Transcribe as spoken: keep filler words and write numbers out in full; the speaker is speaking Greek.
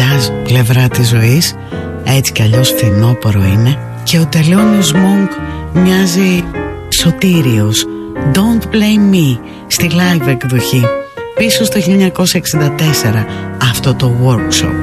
jazz πλευρά της ζωής. Έτσι κι αλλιώς φθινόπορο είναι. Και ο Τελώνιος Μονκ μοιάζει σωτήριος. Don't Blame Me στη live εκδοχή πίσω στο χίλια εννιακόσια εξήντα τέσσερα αυτό το workshop.